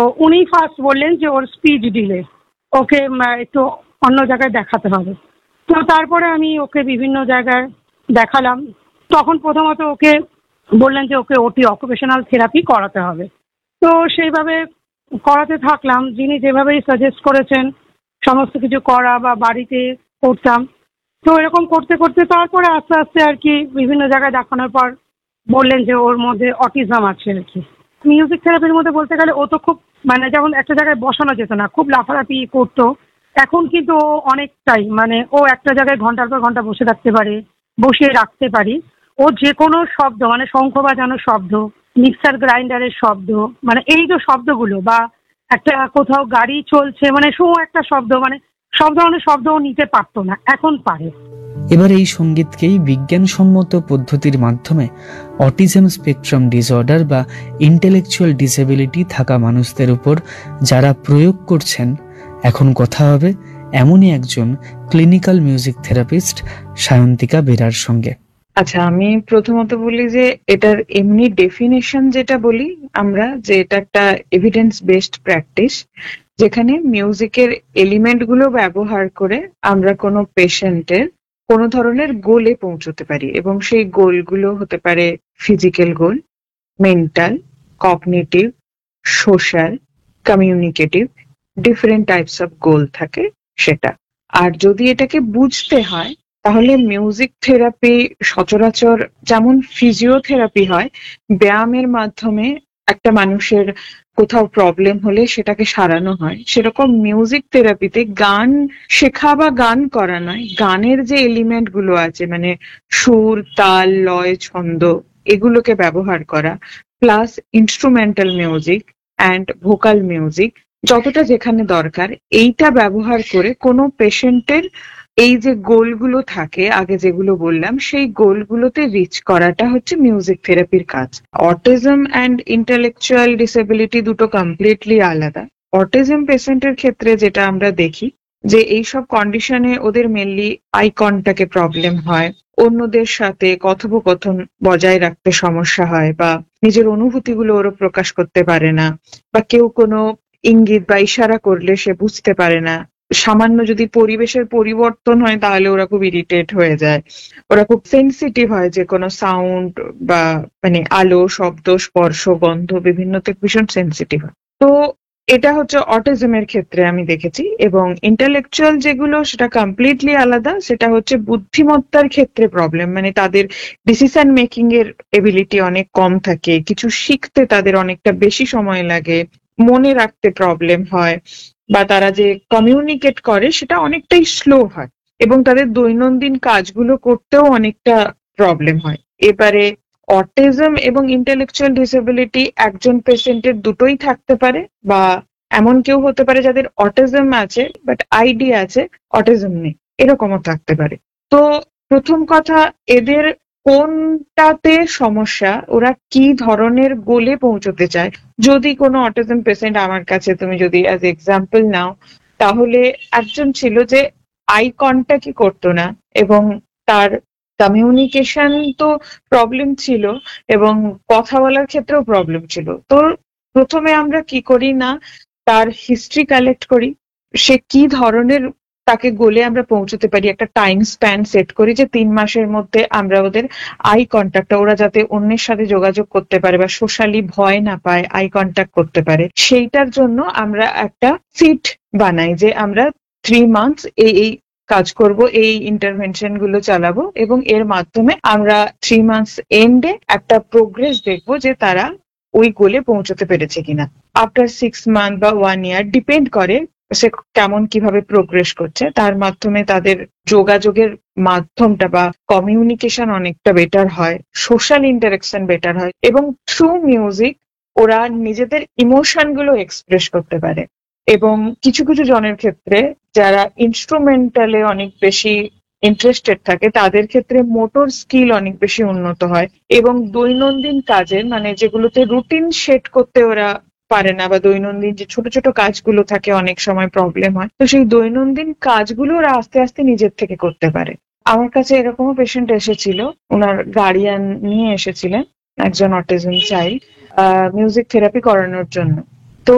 উনি ফার্স্ট বললেন যে ওর স্পিচ ডিলে, ওকে একটু অন্য জায়গায় দেখাতে হবে। তো তারপরে আমি ওকে বিভিন্ন জায়গায় দেখালাম। তখন প্রথমত ওকে বললেন যে ওকে ওটি অকুপেশনাল থেরাপি করাতে হবে। তো সেইভাবে করাতে থাকলাম, যিনি যেভাবেই সাজেস্ট করেছেন সমস্ত কিছু করা বা বাড়িতে করতাম। তো এরকম করতে করতে তারপরে আস্তে আস্তে আর কি বিভিন্ন জায়গায় দেখানোর পর বললেন যে ওর মধ্যে অটিজম আছে আর কি। মিউজিক থেরাপির মধ্যে বলতে গেলে ও তো খুব যেমন একটা জায়গায় বসানো যেত না, খুব লাফালাফি করতো। এখন কিন্তু ও অনেকটাই ও একটা জায়গায় ঘন্টার পর ঘন্টা বসে থাকতে পারে, বসিয়ে রাখতে পারি। ও যে কোনো শব্দ শঙ্খ বাজানোর শব্দ, মিক্সার গ্রাইন্ডারের শব্দ, এই যে শব্দগুলো, বা একটা কোথাও গাড়ি চলছে শো একটা শব্দ, শব্দও নিতে পারতো না, এখন পারে। এবার এই সঙ্গীতকেই বিজ্ঞানসম্মত পদ্ধতির মাধ্যমে অটিজম স্পেকট্রাম ডিসঅর্ডার বা ইন্টেলেকচুয়াল ডিসেবিলিটি থাকা মানুষদের উপর যারা প্রয়োগ করছেন, এখন কথা হবে এমনই একজন ক্লিনিক্যাল মিউজিক থেরাপিস্ট সায়ন্তিকা বেরার সঙ্গে। আচ্ছা, আমি প্রথমত বলি যে এটার এমনি ডেফিনেশন যেটা বলি আমরা, যে এটা একটা এভিডেন্স বেসড প্র্যাকটিস, যেখানে মিউজিকের এলিমেন্ট গুলো ব্যবহার করে আমরা কোনো পেশেন্টের কোনো ধরনের গোলে পৌঁছতে পারি, এবং সেই গোলগুলো হতে পারে physical goal, mental, cognitive, social, communicative, different types of গোল থাকে সেটা। আর যদি এটাকে বুঝতে হয় তাহলে মিউজিক থেরাপি সচরাচর যেমন ফিজিওথেরাপি হয়, ব্যায়ামের মাধ্যমে একটা মানুষের কোথাও প্রবলেম হলে সেটাকে সারানো হয়, সেরকম মিউজিক থেরাপিতে গান শেখা বা গান করা নয়, গানের যে এলিমেন্ট গুলো আছে সুর, তাল, লয়, ছন্দ, এগুলোকে ব্যবহার করা, plus instrumental music and vocal music যতটা যেখানে দরকার, এইটা ব্যবহার করে কোনো পেশেন্টের এই যে গোলগুলো থাকে আগে যেগুলো বললাম, সেই গোলগুলোতে রিচ করাটা হচ্ছে মিউজিক থেরাপির কাজ। অটিজম অ্যান্ড ইন্টেলেকচুয়াল ডিসেবিলিটি দুটো কমপ্লিটলি আলাদা। অটিজম পেশেন্টের ক্ষেত্রে যেটা আমরা দেখি যে এইসব কন্ডিশনে ওদের মেনলি আই কন্টাক্টে প্রবলেম হয়, অন্যদের সাথে কথোপকথন বজায় রাখতে সমস্যা হয়, বা নিজের অনুভূতিগুলো ওরা প্রকাশ করতে পারে না, বা কেউ কোনো ইঙ্গিত বা ইশারা করলে সে বুঝতে পারে না। সামান্য যদি পরিবেশের পরিবর্তন হয় তাহলে ওরা খুব ইরিটেট হয়ে যায়, ওরা খুব সেন্সিটিভ হয় যে কোনো সাউন্ড বা আলো, শব্দ, স্পর্শ, গন্ধ বিভিন্নতে ভীষণ সেন্সিটিভ হয়। তো এটা হচ্ছে অটিজমের ক্ষেত্রে আমি দেখেছি। এবং ইন্টেলেকচুয়াল যেগুলো সেটা কমপ্লিটলি আলাদা, সেটা হচ্ছে বুদ্ধিমত্তার ক্ষেত্রে প্রবলেম, তাদের ডিসিশন মেকিং এর এবিলিটি অনেক কম থাকে, কিছু শিখতে তাদের অনেকটা বেশি সময় লাগে, মনে রাখতে প্রবলেম হয়, বা তারা যে কমিউনিকেট করে সেটা অনেকটাই স্লো হয়, এবং তাদের দৈনন্দিন কাজগুলো করতেও অনেকটা প্রবলেম হয়। এবারে অটিজম এবং ইন্টেলেকচুয়াল ডিসেবিলিটি একজন পেশেন্টের দুটোই থাকতে পারে, বা এমন কেউ হতে পারে যাদের অটিজম আছে বাট আইডি আছে, অটিজম নেই, এরকমও থাকতে পারে। তো প্রথম কথা, এদের কোনটাতে সমস্যা, ওরা কি ধরনের গোলে পৌঁছতে চায়। যদি কোনো অটিজম পেশেন্ট আমার কাছে তুমি যদি অ্যাজ এক্সাম্পল নাও, তাহলে একজন ছিল যে আই কন্ট্যাক্টই করতো না, এবং তার কমিউনিকেশন তো প্রবলেম ছিল, এবং কথা বলার ক্ষেত্রেও প্রবলেম ছিল। তো প্রথমে আমরা কি করি না, তার হিস্ট্রি কালেক্ট করি, সে কি ধরনের, তাকে গোলে আমরা পৌঁছতে পারি, একটা টাইম স্প্যান সেট করি যে 3 মাসের মধ্যে আমরা ওদের আই কন্ট্যাক্ট, ওরা যাতে অন্যের সাথে যোগাযোগ করতে পারে বা সোশ্যালি ভয় না পায়, আই কন্ট্যাক্ট করতে পারে, সেইটার জন্য আমরা একটা সিট বানাই যে আমরা 3 মান্থস এই কাজ করব, এই ইন্টারভেনশন গুলো চালাবো, এবং এর মাধ্যমে আমরা 3 মান্থস এন্ডে একটা প্রোগ্রেস দেখবো যে তারা ওই গোলে পৌঁছতে পেরেছে কিনা। আফটার 6 মান্থ বা 1 ইয়ার, ডিপেন্ড করে সে কেমন কিভাবে প্রোগ্রেস করছে, তার মাধ্যমে তাদের যোগাযোগের মাধ্যমটা বা কমিউনিকেশন অনেকটা বেটার হয়, সোশ্যাল ইন্টারাকশন বেটার হয়, এবং থ্রু মিউজিক ওরা নিজেদের ইমোশন গুলো এক্সপ্রেস করতে পারে। এবং কিছু কিছু জনের ক্ষেত্রে যারা ইনস্ট্রুমেন্টালে অনেক বেশি ইন্টারেস্টেড থাকে, তাদের ক্ষেত্রে মোটর স্কিল অনেক বেশি উন্নত হয়, এবং দৈনন্দিন কাজে যেগুলোতে রুটিন সেট করতে ওরা পারে না, বা দৈনন্দিন যে ছোট ছোট কাজগুলো থাকে অনেক সময় প্রবলেম হয়, তো সেই দৈনন্দিন কাজগুলো ওরা আস্তে আস্তে নিজের থেকে করতে পারে। আমার কাছে এরকমও পেশেন্ট এসেছিল, ওনার গার্ডিয়ান নিয়ে এসেছিলেন একজন অটিজম চাইল্ড মিউজিক থেরাপি করানোর জন্য।